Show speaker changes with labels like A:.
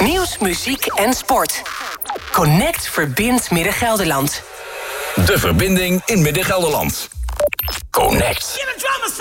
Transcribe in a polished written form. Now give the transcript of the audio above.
A: Nieuws, muziek en sport. Connect verbindt Midden-Gelderland.
B: De verbinding in Midden-Gelderland. Connect.